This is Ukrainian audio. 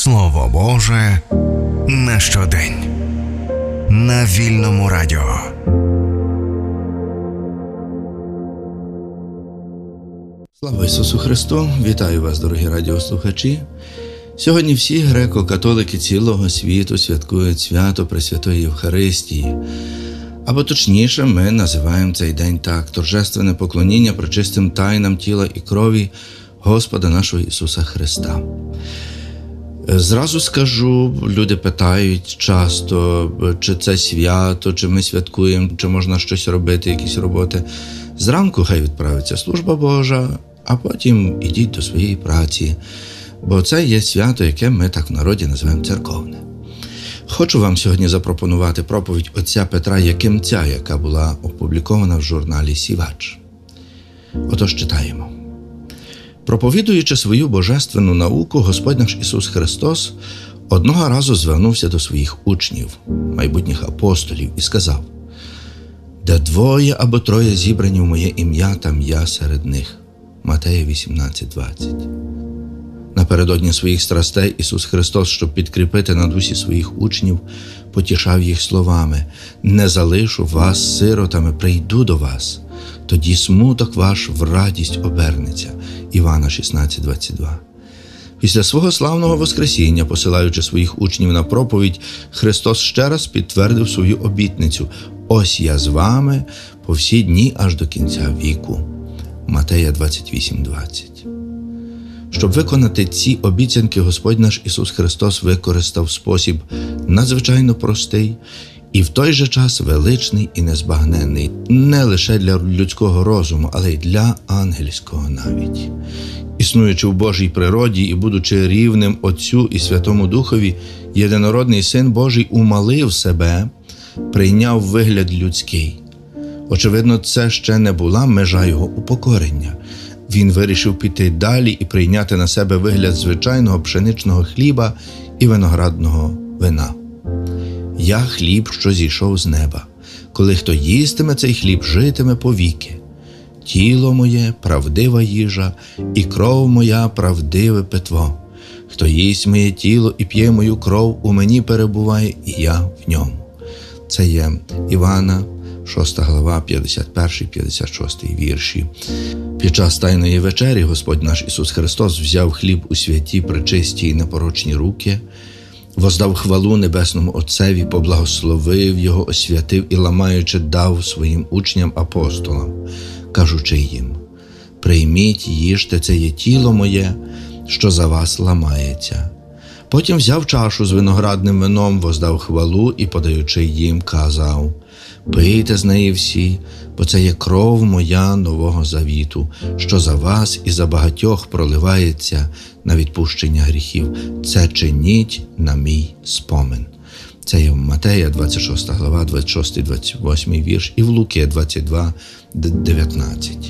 Слово Боже на щодень. На Вільному радіо. Слава Ісусу Христу! Вітаю вас, дорогі радіослухачі! Сьогодні всі греко-католики цілого світу святкують свято Пресвятої Євхаристії. Або точніше, ми називаємо цей день так – торжественне поклоніння пречистим тайнам тіла і крові Господа нашого Ісуса Христа. Зразу скажу, люди питають часто, чи це свято, чи ми святкуємо, чи можна щось робити, якісь роботи. Зранку хай відправиться служба Божа, а потім ідіть до своєї праці, бо це є свято, яке ми так в народі називаємо церковне. Хочу вам сьогодні запропонувати проповідь отця Петра Якимця, яка була опублікована в журналі «Сівач». Отож читаємо. Проповідуючи свою божественну науку, Господь наш Ісус Христос одного разу звернувся до своїх учнів, майбутніх апостолів, і сказав: «Де двоє або троє зібрані в моє ім'я, там я серед них». Матея 18:20. Напередодні своїх страстей Ісус Христос, щоб підкріпити на дусі своїх учнів, потішав їх словами: «Не залишу вас сиротами, прийду до вас, тоді смуток ваш в радість обернеться». Івана 16:22. Після свого славного воскресіння, посилаючи своїх учнів на проповідь, Христос ще раз підтвердив свою обітницю: «Ось я з вами по всі дні аж до кінця віку». Матея 28:20. Щоб виконати ці обіцянки, Господь наш Ісус Христос використав спосіб надзвичайно простий і в той же час величний і незбагненний, не лише для людського розуму, але й для ангельського навіть. Існуючи в Божій природі і будучи рівним Отцю і Святому Духові, єдинородний Син Божий умалив себе, прийняв вигляд людський. Очевидно, це ще не була межа його упокорення. Він вирішив піти далі і прийняти на себе вигляд звичайного пшеничного хліба і виноградного вина. «Я – хліб, що зійшов з неба. Коли хто їстиме цей хліб, житиме повіки. Тіло моє – правдива їжа, і кров моя – правдиве питво. Хто їсть моє тіло і п'є мою кров, у мені перебуває, і я в ньому». Це є Івана, 6 глава, 51-56 вірші. Під час Тайної вечері Господь наш Ісус Христос взяв хліб у святі, пречисті і непорочні руки, воздав хвалу Небесному Отцеві, поблагословив Його, освятив і, ламаючи, дав своїм учням-апостолам, кажучи їм: «Прийміть, їжте, це є тіло моє, що за вас ламається». Потім взяв чашу з виноградним вином, воздав хвалу і, подаючи їм, казав: «Пийте з неї всі, бо це є кров моя нового завіту, що за вас і за багатьох проливається на відпущення гріхів. Це чиніть на мій спомин». Це є в Матея, 26 глава, 26-28 вірш, і в Луки, 22-19.